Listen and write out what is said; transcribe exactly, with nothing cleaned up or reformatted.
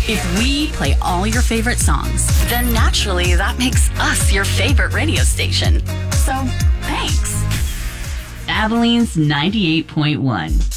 If we play all your favorite songs, then naturally that makes us your favorite radio station. So, thanks. Abilene's ninety-eight point one.